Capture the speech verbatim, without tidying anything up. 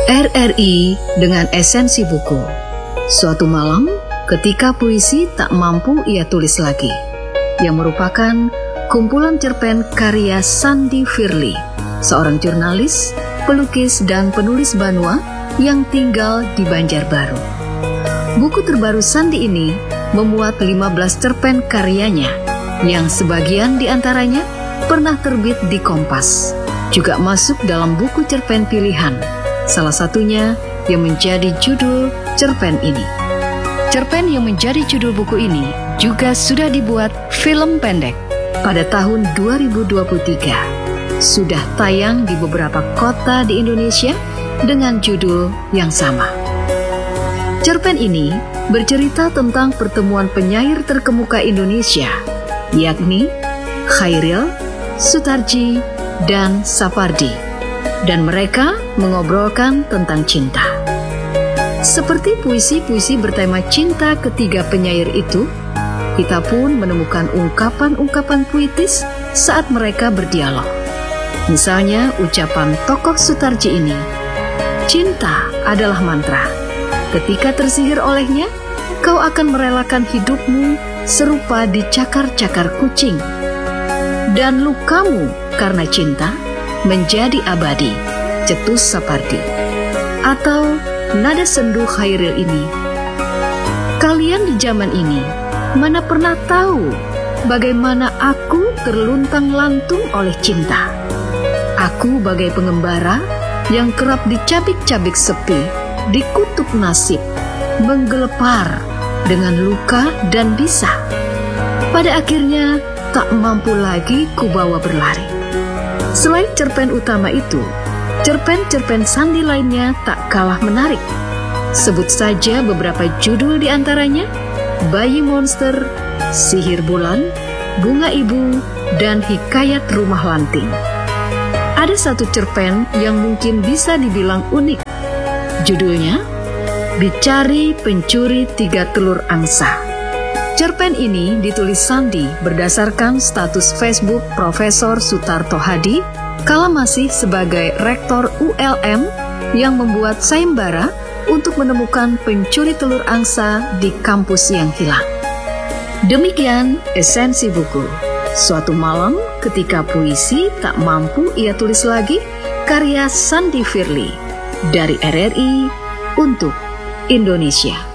R R I dengan esensi buku. Suatu malam, ketika puisi tak mampu ia tulis lagi, yang merupakan kumpulan cerpen karya Sandi Firly, seorang jurnalis, pelukis, dan penulis Banua yang tinggal di Banjarbaru. Buku terbaru Sandi ini memuat lima belas cerpen karyanya, yang sebagian diantaranya pernah terbit di Kompas, juga masuk dalam buku cerpen pilihan, salah satunya yang menjadi judul cerpen ini. Cerpen yang menjadi judul buku ini juga sudah dibuat film pendek pada tahun dua ribu dua puluh tiga. Sudah tayang di beberapa kota di Indonesia dengan judul yang sama. Cerpen ini bercerita tentang pertemuan penyair terkemuka Indonesia, yakni Chairil, Sutarji, dan Sapardi, dan mereka mengobrolkan tentang cinta. Seperti puisi-puisi bertema cinta ketiga penyair itu, kita pun menemukan ungkapan-ungkapan puitis saat mereka berdialog. Misalnya ucapan tokoh Sutarji ini, "Cinta adalah mantra. Ketika tersihir olehnya, kau akan merelakan hidupmu serupa dicakar-cakar kucing. Dan lukamu karena cinta menjadi abadi," cetus Sapardi. Atau nada sendu Chairil ini, "Kalian di zaman ini mana pernah tahu bagaimana aku terluntang-lantung oleh cinta. Aku bagai pengembara yang kerap dicabik-cabik sepi, dikutuk nasib, menggelepar dengan luka dan bisa. Pada akhirnya tak mampu lagi kubawa berlari." Selain cerpen utama itu, cerpen-cerpen Sandi lainnya tak kalah menarik. Sebut saja beberapa judul di antaranya: Bayi Monster, Sihir Bulan, Bunga Ibu, dan Hikayat Rumah Lanting. Ada satu cerpen yang mungkin bisa dibilang unik. Judulnya Bicari Pencuri Tiga Telur Angsa. Cerpen ini ditulis Sandi berdasarkan status Facebook Profesor Sutarto Hadi kala masih sebagai Rektor U L M yang membuat sayembara untuk menemukan pencuri telur angsa di kampus yang hilang. Demikian esensi buku. Suatu malam ketika puisi tak mampu ia tulis lagi, karya Sandi Firly, dari R R I untuk Indonesia.